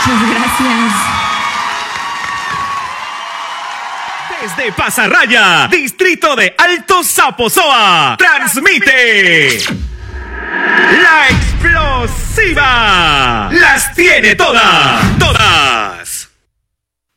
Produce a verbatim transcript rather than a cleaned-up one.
Muchas gracias. Desde Pasarraya, distrito de Alto Zaposoa, transmite La Explosiva. Las tiene todas.